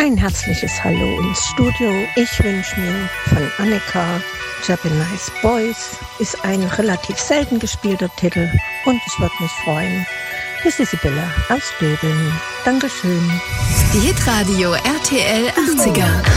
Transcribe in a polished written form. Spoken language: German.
Ein herzliches Hallo ins Studio. Ich wünsche mir von Annika Japanese Boys. Ist ein relativ selten gespielter Titel und ich würde mich freuen. Hier ist die Sibylle aus Döbeln. Dankeschön. Die Hitradio RTL 80er.